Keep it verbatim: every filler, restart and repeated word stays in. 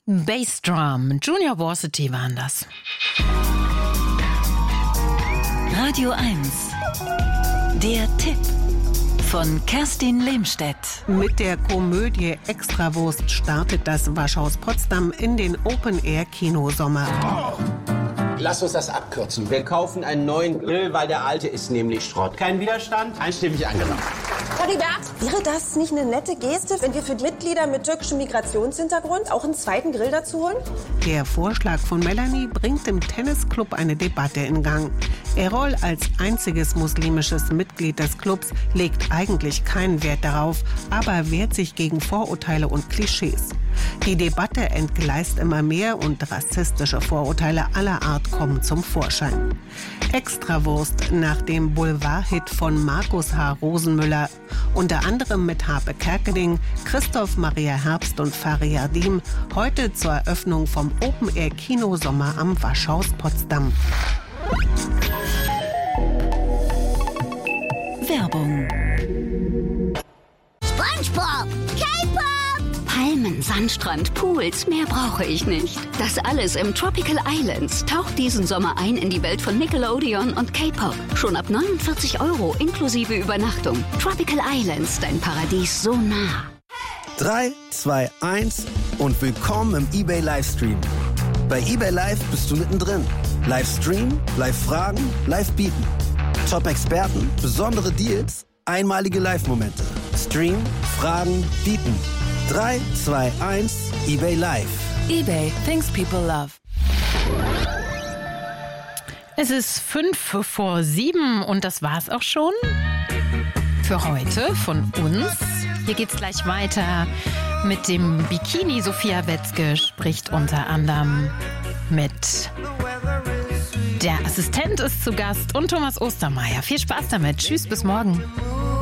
Bassdrum, Junior Varsity waren das. Radio eins. Der Tipp von Kerstin Lehmstedt. Mit der Komödie Extrawurst startet das Waschhaus Potsdam in den Open-Air-Kinosommer. Lass uns das abkürzen. Wir kaufen einen neuen Grill, weil der alte ist nämlich Schrott. Kein Widerstand? Einstimmig angenommen. Heribert, wäre das nicht eine nette Geste, wenn wir für Mitglieder mit türkischem Migrationshintergrund auch einen zweiten Grill dazu holen? Der Vorschlag von Melanie bringt im Tennisclub eine Debatte in Gang. Errol als einziges muslimisches Mitglied des Clubs legt eigentlich keinen Wert darauf, aber wehrt sich gegen Vorurteile und Klischees. Die Debatte entgleist immer mehr und rassistische Vorurteile aller Art kommen zum Vorschein. Extrawurst nach dem Boulevard-Hit von Markus H. Rosenmüller, unter anderem mit Harpe Kerkeling, Christoph Maria Herbst und Fariadim, heute zur Eröffnung vom Open-Air-Kinosommer am Waschhaus Potsdam. Werbung. SpongeBob, K-Pop, Palmen, Sandstrand, Pools, mehr brauche ich nicht. Das alles im Tropical Islands. Taucht diesen Sommer ein in die Welt von Nickelodeon und K-Pop. Schon ab neunundvierzig Euro inklusive Übernachtung. Tropical Islands, dein Paradies so nah. drei, zwei, eins und willkommen im eBay Livestream. Bei eBay Live bist du mittendrin. Livestream, Live-Fragen, Live-Bieten. Top-Experten, besondere Deals, einmalige Live-Momente. Stream, Fragen, Bieten. drei, zwei, eins, eBay Live. eBay, things people love. Es ist fünf vor sieben und das war's auch schon für heute von uns. Hier geht's gleich weiter mit dem Bikini. Sophia Wetzke spricht unter anderem mit der Assistent ist zu Gast und Thomas Ostermeier. Viel Spaß damit. Tschüss, bis morgen.